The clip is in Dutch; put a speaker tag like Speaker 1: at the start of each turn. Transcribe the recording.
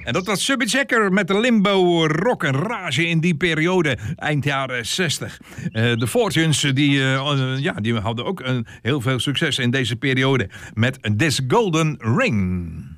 Speaker 1: En dat was Subby Checker met de limbo rock en rage in die periode, eind jaren 60. De Fortunes, die hadden ook heel veel succes in deze periode met This Golden Ring.